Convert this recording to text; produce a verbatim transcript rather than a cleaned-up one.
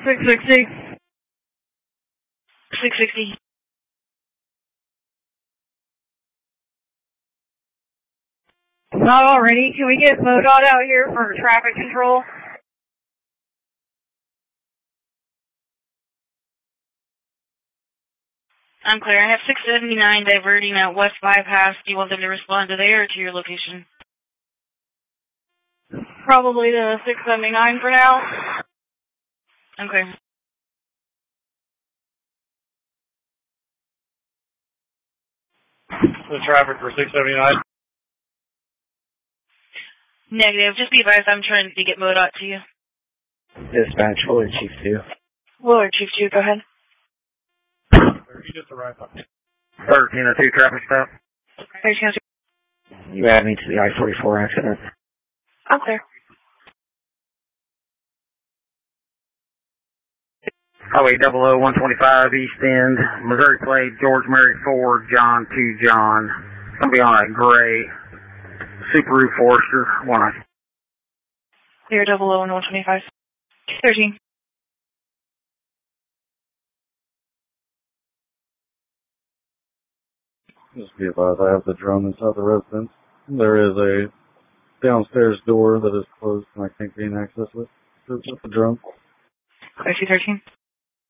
six sixty. six sixty. Not already. Can we get MoDOT out here for traffic control? I'm clear. I have six seventy-nine diverting at West Bypass. Do you want them to respond to there or to your location? Probably to six seventy-nine for now. I'm clear. The traffic for six seventy-nine. Negative. Just be advised I'm trying to get MoDOT to you. Dispatch, Willard Chief two. Willard Chief two, go ahead. You just arrived. thirteen oh two traffic stop. thirteen oh two. You add me to the I forty-four accident. I'm clear. Highway double oh one twenty-five East End, Missouri plate, George Mary Ford, John to John. It's going to be on a gray Subaru Forester. One. Clear double oh and one twenty-five. thirteen. Just be advised, I have the drone inside the residence. There is a downstairs door that is closed and I can't gain access with, with the drone. I see thirteen.